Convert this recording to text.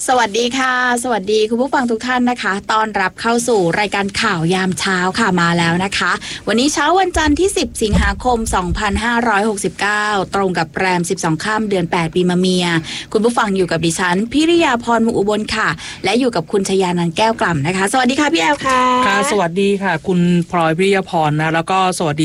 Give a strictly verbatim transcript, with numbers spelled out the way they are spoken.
สวัสดีค่ะสวัสดีคุณผู้ฟังทุกท่านนะคะต้อนรับเข้าสู่รายการข่าวยามเช้าค่ะมาแล้วนะคะวันนี้เช้าวันจันทร์ที่สิบสิงหาคมสองพันห้าร้อยหกสิบเก้าตรงกับแรมสิบสองค่ำเดือนแปดปีมะเมียคุณผู้ฟังอยู่กับดิฉันพิริยาพรมุอุบลค่ะและอยู่กับคุณชยานันท์แก้วกล่ำนะคะสวัสดีค่ะพี่แอลค่ะค่ะสวัสดีค่ะคุณพลอยพิริยาพรนะแล้วก็สวัสดี